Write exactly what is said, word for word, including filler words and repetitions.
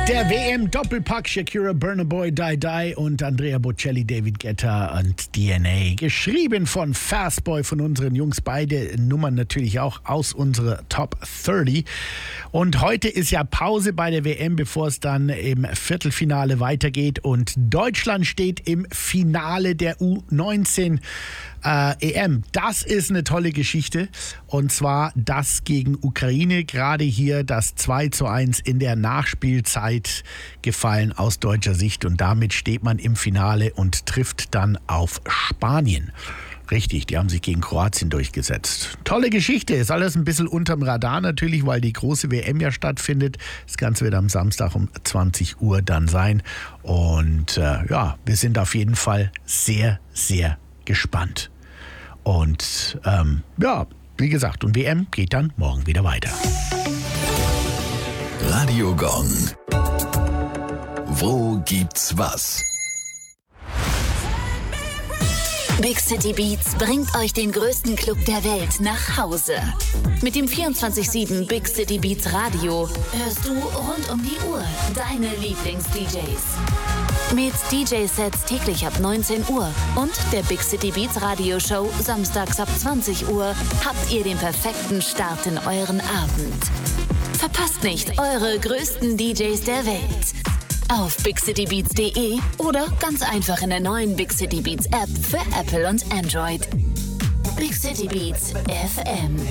Der W M-Doppelpack Shakira, Burna Boy, Die Die und Andrea Bocelli, David Guetta und D N A. Geschrieben von Fastboy, von unseren Jungs. Beide Nummern natürlich auch aus unserer Top dreißig. Und heute ist ja Pause bei der W M, bevor es dann im Viertelfinale weitergeht. Und Deutschland steht im Finale der U neunzehn Äh, E M. Das ist eine tolle Geschichte, und zwar das gegen Ukraine, gerade hier das zwei zu eins in der Nachspielzeit gefallen aus deutscher Sicht, und damit steht man im Finale und trifft dann auf Spanien. Richtig, die haben sich gegen Kroatien durchgesetzt. Tolle Geschichte, ist alles ein bisschen unterm Radar natürlich, weil die große W M ja stattfindet. Das Ganze wird am Samstag um zwanzig Uhr dann sein, und äh, ja, wir sind auf jeden Fall sehr, sehr gespannt. Und ähm, ja, wie gesagt, und W M geht dann morgen wieder weiter. Radio Gong. Wo gibt's was? Big City Beats bringt euch den größten Club der Welt nach Hause. Mit dem vierundzwanzig sieben Big City Beats Radio hörst du rund um die Uhr deine Lieblings-D Js. Mit D J-Sets täglich ab neunzehn Uhr und der Big City Beats Radioshow samstags ab zwanzig Uhr habt ihr den perfekten Start in euren Abend. Verpasst nicht eure größten D Js der Welt. Auf big city beats punkt de oder ganz einfach in der neuen Big City Beats App für Apple und Android. Big City Beats F M.